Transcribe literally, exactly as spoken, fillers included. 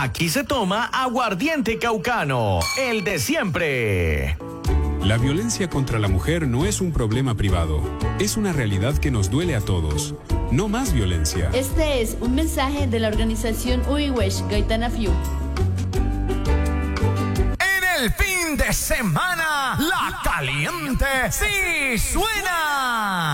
Aquí se toma aguardiente caucano, el de siempre. La violencia contra la mujer no es un problema privado, es una realidad que nos duele a todos. No más violencia. Este es un mensaje de la organización Uiwesh Gaitana Fiu. En el fin de semana, la caliente sí suena.